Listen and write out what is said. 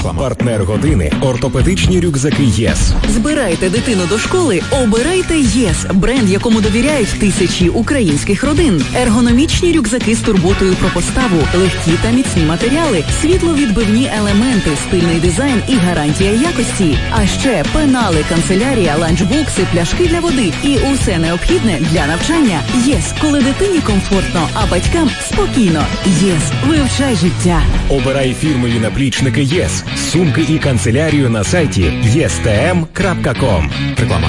Реклама. Партнер години – ортопедичні рюкзаки ЄС. Збирайте дитину до школи, обирайте ЄС, бренд, якому довіряють тисячі українських родин. Ергономічні рюкзаки з турботою про поставу, легкі та міцні матеріали, світловідбивні елементи, стильний дизайн і гарантія якості. А ще пенали, канцелярія, ланчбокси, пляшки для води і усе необхідне для навчання. ЄС, коли дитині комфортно, а батькам спокійно. ЄС, вивчай життя. Обирай фірмові наплічники ЄС, сумки і канцелярію на сайті єстм.ком. Реклама.